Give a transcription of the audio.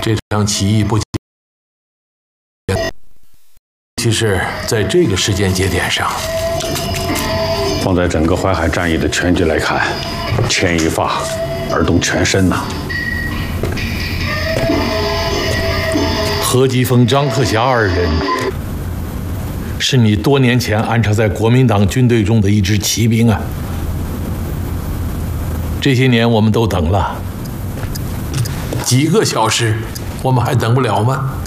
这场起义不仅，其是在这个时间节点上， 放在整个淮海战役的全局来看，牵一发而动全身呐。 何基峰、张克侠二人，是你多年前安插在国民党军队中的一支骑兵啊。这些年我们都等了，几个小时，我们还等不了吗？